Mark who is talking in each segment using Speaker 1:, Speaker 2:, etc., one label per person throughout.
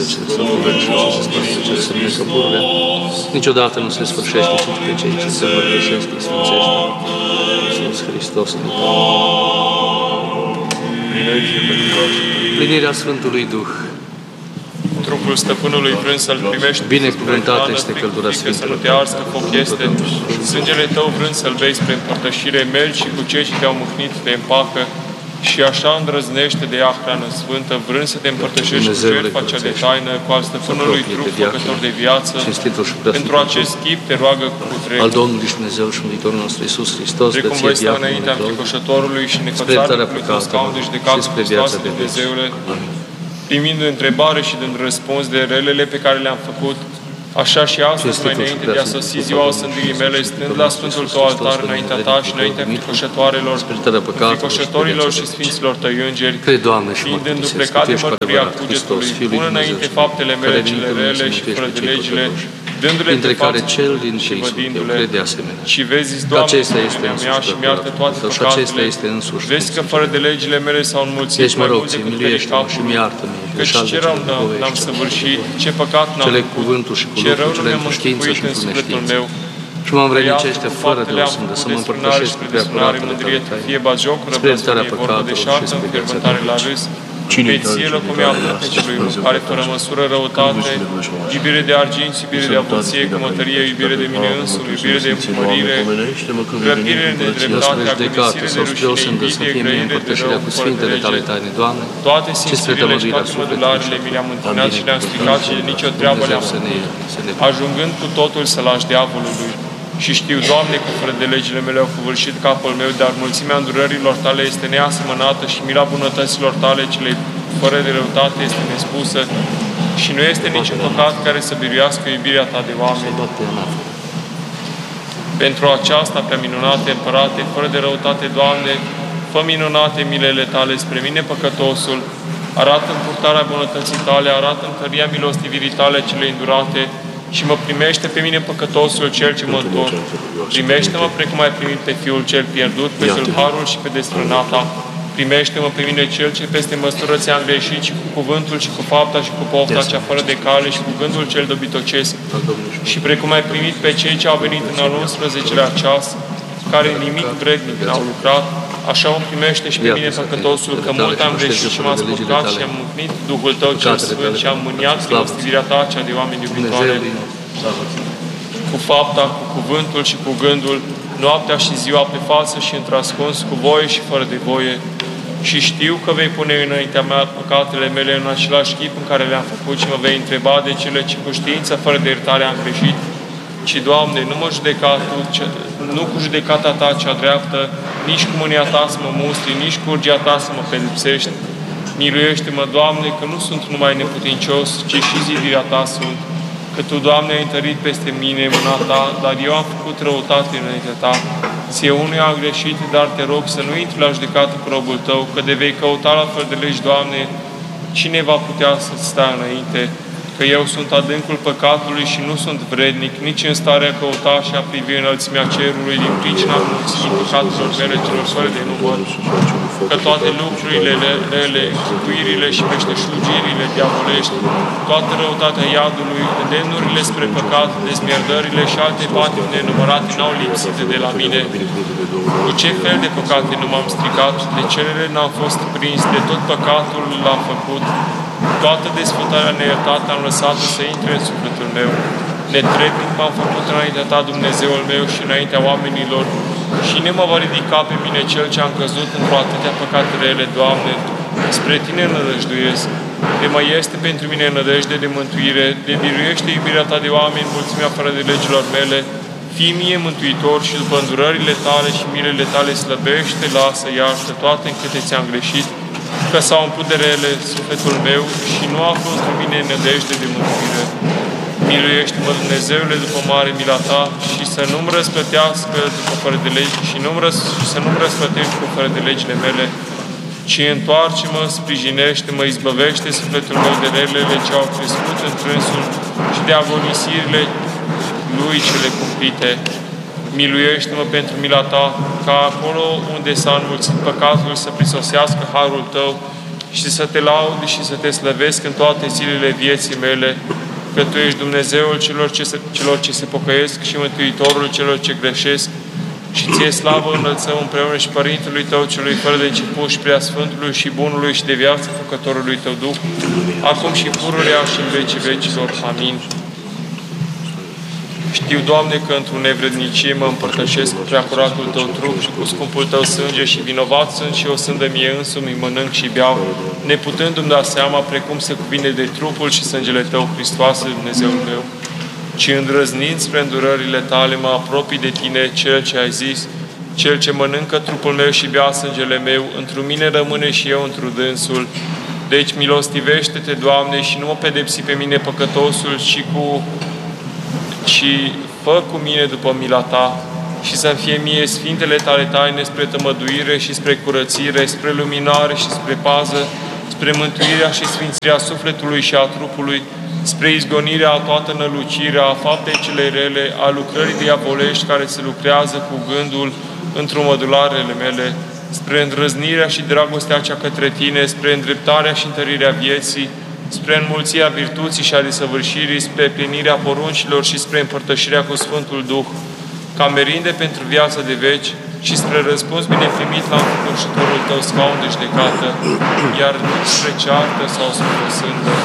Speaker 1: vece, să nu vecilor, să se spărțece, să mine căpurile, niciodată nu se sfârșește nici pe cei ce se mărturisesc, îi sfințește. Iisus Hristos, ne plinirea Sfântului Duh.
Speaker 2: Trupul Stăpânului vrând să-L primești,
Speaker 1: binecuvântată este căldura Sfântului.
Speaker 2: să nu te arzi, că foc este. Sângele Tău vrând să-L bei spre împărtășire, mergi și cu cei ce te-au mucnit te împacă și așa îndrăznește de ea hrană sfântă, vrând să te împărtășești cu jertfa cea de taină, cu al Stăpânului trup făcător de viață. Pentru acest chip te roagă cu putere.
Speaker 1: Al Domnului și Dumnezeu și Mântuitorul nostru Iisus Hristos,
Speaker 2: de cum voi sta înaintea înfricoșătorului și necățarului tău scaun de judecată Hristoase Dumnezeule, primind întrebare și dând răspuns de relele pe care le-am făcut, așa și astăzi, mai înainte de a sosi ziua osândirii mele, stând la Sfântul Tău altar înaintea Ta și înaintea fricoșătoarelor, fricoșătorilor și Sfinților Tăi Îngeri, fiind dându plecat de mărturia cugetului, pun înainte faptele mele cele rele și fără de legile, dându-le pe față și vădindu-le, și vezi, Doamne, Dumnezeu mea și mi-artă toate păcatele, vezi că fără de legile mele s-au înmulțit mai mult decât pericapului, căci ce rău n-am săvârșit, ce păcat n-am făcut, ce rău nu mi-am închipuit în sufletul meu,
Speaker 1: și mă învrednicește fără de o sândă să mă împărtășesc cu prea curatele Tale,
Speaker 2: fie batjocură, blasfemie, vorbă deșartă, înfierbântare la râs, veție lăcomea plătecelui, care fără măsură răutate, iubire de argint, iubire de avuție, cumătărie, iubire de mine însuși, iubire de împumărire, răpire de dreptate, agonisire de rușine, invidie, grăire de rău, fără de lege. Toate simțirile și toate mădularele mi le-am întâlnit și le-am stricat și nicio treabă le-am făcut, ajungând cu totul să lași diavolului. Și știu, Doamne, că fără de legile mele au covârșit capul meu, dar mulțimea îndurărilor Tale este neasemănată și mila bunătăților Tale, cele fără de răutate, este nespusă și nu este niciun păcat care să biruiască iubirea Ta de oameni. Pentru aceasta, prea minunate Împărate, fără de răutate, Doamne, fă minunate milele Tale spre mine, păcătosul, arată-mi purtarea bunătății Tale, arată-mi tăria milostivirii Tale cele îndurate, și mă primește pe mine păcătosul cel ce mă întorc. Primește-mă precum ai primit pe Fiul cel pierdut, pe tâlharul și pe desfrânata. Primește-mă pe mine cel ce peste măsură ți-am greșit și cu cuvântul și cu fapta și cu pofta cea fără de cale și cu gândul cel dobitocesc. Și precum ai primit pe cei ce au venit în al 11-lea ceas, care nimic vrednic n-au lucrat, așa îmi primește și pe mine păcătosul, că mult am greșit și m-am spurcat și am mucnit Duhul Tău cel Sfânt și am mâniat milostivirea Ta, cea de oameni iubitoare, cu fapta, cu cuvântul și cu gândul, noaptea și ziua pe față și într-ascuns, cu voie și fără de voie. Și știu că vei pune înaintea mea păcatele mele în același chip în care le-am făcut și mă vei întreba de cele ce cu știință fără de iertare am greșit. Ci, Doamne, nu mă judeca Tu, nu cu judecata Ta cea dreaptă, nici cu mânia Ta să mă mustri, nici cu urgia Ta să mă pedepsești. Miluiește-mă, Doamne, că nu sunt numai neputincios, ci și zidirea Ta sunt. Că Tu, Doamne, ai întărit peste mine mâna Ta, dar eu am făcut răutate înaintea Ta. Ție unuia am greșit, dar Te rog să nu intri la judecată cu robul Tău, că de vei căuta la fel de legi, Doamne, cine va putea să-ți stea înainte? Că eu sunt adâncul păcatului și nu sunt vrednic, nici în starea căuta și a privi înălțimea cerului din pricina mulțimii păcatelor mele celor fără de număr. Că toate lucrurile rele, închipuirile și meșteșugirile diavolești, toată răutatea iadului, îndemnurile spre păcat, dezmierdările și alte patimi nenumărate n-au lipsit de la mine. Cu ce fel de păcate nu m-am stricat, de celele n-am fost prins, de tot păcatul l-am făcut. Toată desfătarea neiertată am lăsat-o să intre în sufletul meu. Netrebnic m-am făcut înaintea Ta, Dumnezeul meu, și înaintea oamenilor, și ne mă va ridica pe mine cel ce am căzut într-o atâtea păcate rele, Doamne. Spre Tine nădăjduiesc. De mai este pentru mine nădejde de mântuire, de biruiește iubirea Ta de oameni, mulțimea fără de legilor mele. Fii mie mântuitor și după îndurările Tale și milele Tale slăbește, lasă, iartă toate în câte ți-am greșit, că s-au umplut de rele sufletul meu și nu aflu într mine nădejde de mântuire. Miluiește-mă, Dumnezeule, după mare mila Ta și să nu-mi răsplătească după fără de legi și să nu-mi răsplătești după fără de legile mele, ci întoarce-mă, sprijinește-mă, izbăvește sufletul meu de relele ce au crescut în trânsul și de agonisirile lui cele cumplite. Miluiește-mă pentru mila Ta, ca acolo unde s-a înmulțit păcatul să prisosească harul Tău și să te laud și să te slăvesc în toate zilele vieții mele, că Tu ești Dumnezeul celor ce se pocăiesc și Mântuitorul celor ce greșesc, și Ție slavă înălțăm împreună și Părintelui Tău celui fără de început și Preasfântului și Bunului și de viață Făcătorului Tău Duh, acum și pururea și în vecii vecilor. Amin. Știu, Doamne, că într-o nevrednicie mă împărtășesc cu preacuratul Tău trup și cu scumpul Tău sânge și vinovat sunt și eu sunt de mie însumi, mănânc și beau, neputându-mi da seama precum se cuvine de trupul și sângele Tău, Hristoase, Dumnezeul meu. Ci îndrăznind spre îndurările Tale, mă apropii de Tine, Cel ce ai zis, Cel ce mănâncă trupul meu și bea sângele meu, într-un mine rămâne și eu într-un dânsul. Deci milostivește-te, Doamne, și nu mă pedepsi pe mine păcătosul, ci fă cu mine după mila Ta, și să-mi fie mie sfintele Tale taine spre tămăduire și spre curățire, spre luminare și spre pază, spre mântuirea și sfințirea sufletului și a trupului, spre izgonirea a toată nălucirea, a faptei cele rele, a lucrării diavolești care se lucrează cu gândul într-o mădularele mele, spre îndrăznirea și dragostea cea către Tine, spre îndreptarea și întărirea vieții, spre înmulțirea virtuții și a desăvârșirii, spre plinirea poruncilor și spre împărtășirea cu Sfântul Duh, ca merinde pentru viața de veci și spre răspuns bine primit la înfăpășitorul Tău scaun de judecată, iar nu spre ceartă sau spre sândă.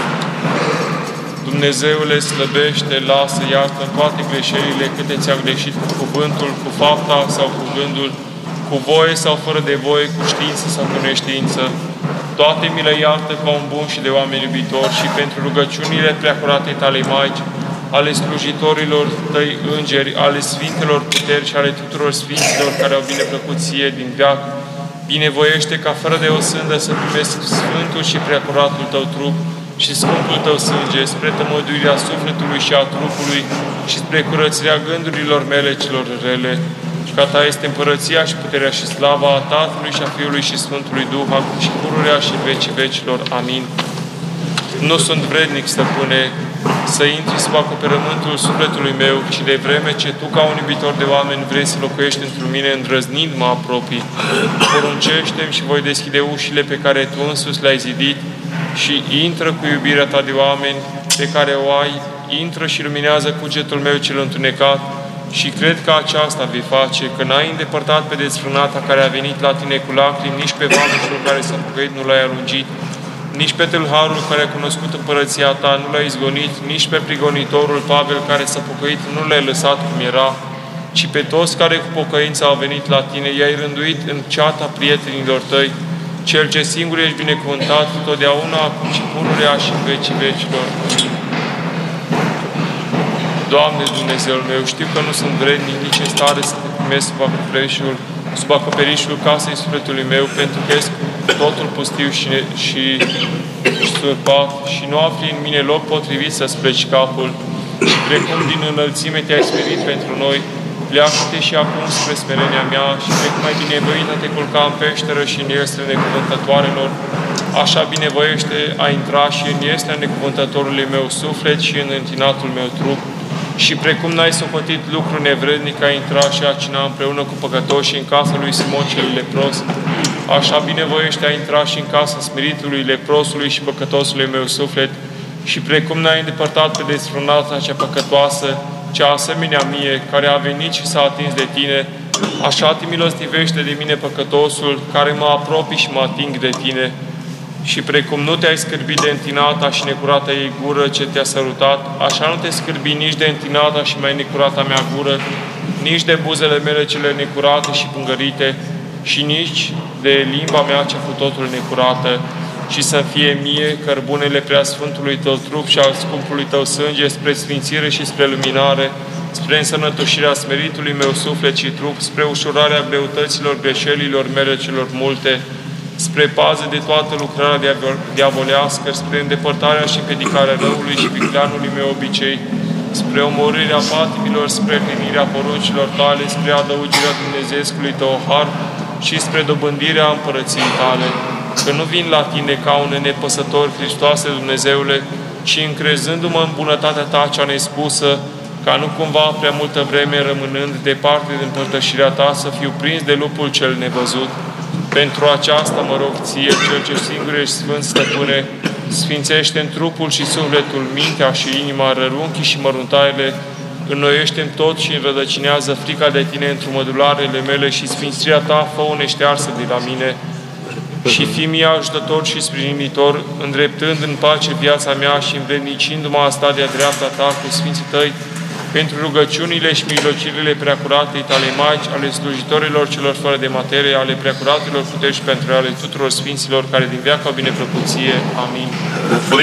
Speaker 2: Dumnezeule, slăbește, lasă, iartă toate greșelile câte ți-a greșit cu cuvântul, cu fapta sau cu gândul, cu voie sau fără de voie, cu știință sau cu neștiință. Toate mi le iartă ca un bun și de oameni iubitori și pentru rugăciunile preacuratei Tale Maici, ale slujitorilor Tăi îngeri, ale sfintelor puteri și ale tuturor sfinților care au bineplăcut Ție din veac, binevoiește ca fără de o sândă să primesc sfântul și preacuratul Tău trup și scumpul Tău sânge, spre tămăduirea sufletului și a trupului și spre curățirea gândurilor mele celor rele. Și ca Ta este împărăția și puterea și slava a Tatălui și a Fiului și Sfântului Duh, acum și pururea și în vecii vecilor. Amin. Nu sunt vrednic, Stăpâne, să intri sub acoperământul sufletului meu, ci de vreme ce Tu, ca un iubitor de oameni, vrei să locuiești într mine, îndrăznind mă apropii. Poruncește-mi și voi deschide ușile pe care Tu însuți le-ai zidit și intră cu iubirea Ta de oameni pe care o ai, intră și luminează cugetul meu cel întunecat și cred că aceasta vei face, că n-ai îndepărtat pe desfrânata care a venit la Tine cu lacrimi, nici pe vameșul care s-a pocăit nu l-ai alungit, nici pe tâlharul care a cunoscut împărăția Ta nu l-ai izgonit, nici pe prigonitorul Pavel care s-a pocăit nu l-ai lăsat cum era, ci pe toți care cu pocăință au venit la Tine, i-ai rânduit în ceata prietenilor Tăi, Cel ce singur ești binecuvântat totdeauna, acum și pururea și în vecii vecilor. Doamne Dumnezeul meu, știu că nu sunt vrednic nici în stare să Te primesc sub acoperișul casei sufletului meu, pentru că ești totul pustiu și surpat și nu afli în mine loc potrivit să-ți pleci capul. Și precum din înălțime Te-ai smerit pentru noi, pleacă-te și acum spre smerenia mea și precum ai binevoit a Te culca în peșteră și în iestre necuvântătoarelor, așa binevoiește a intra și în iestea necuvântătorului meu suflet și în întinatul meu trup. Și precum n-ai socotit lucru nevrednic a intra și a cina împreună cu păcătoși în casa lui Simon cel lepros, așa binevoiește a intra și în casa smeritului leprosului și păcătosului meu suflet. Și precum n-ai îndepărtat pe desfrânata cea păcătoasă, cea asemenea mie, care a venit și s-a atins de Tine, așa Te milostivește de mine păcătosul, care mă apropii și mă ating de Tine. Și precum nu Te-ai scârbit de întinata și necurata ei gură ce Te-a sărutat, așa nu Te scârbi nici de întinata și mai necurata mea gură, nici de buzele mele cele necurate și pângărite, și nici de limba mea cea cu totul necurată, și să fie mie cărbunele preasfântului Tău trup și al scumpului Tău sânge spre sfințire și spre luminare, spre însănătoșirea smeritului meu suflet și trup, spre ușurarea greutăților greșelilor mele celor multe, spre pază de toată lucrarea diavolească, spre îndepărtarea și împiedicarea răului și vicleanului meu obicei, spre omorârea patimilor, spre plinirea poruncilor Tale, spre adăugirea Dumnezeescului Tău har și spre dobândirea împărăției Tale. Că nu vin la Tine ca un nepăsător, Hristoase Dumnezeule, ci încrezându-mă în bunătatea Ta cea nespusă, ca nu cumva prea multă vreme rămânând departe de împărtășirea Ta, să fiu prins de lupul cel nevăzut. Pentru aceasta mă rog ție, Cel ce singur ești Sfânt Stăpâne, sfințește în trupul și sufletul, mintea și inima, rărunchii și măruntaiele, înnoiește-mi tot și înrădăcinează frica de tine într-o mădularele mele și sfințirea ta fă-o neștearsă de la mine și fii mie ajutător și sprijinitor, îndreptând în pace viața mea și învrednicindu-mă a sta de-a dreapta ta cu sfinții tăi, pentru rugăciunile și mijlocirile preacuratei tale Maici, ale slujitorilor celor fără de materie, ale preacuratelor puteri și pentru ale tuturor sfinților care din veacă au binefăcuție. Amin.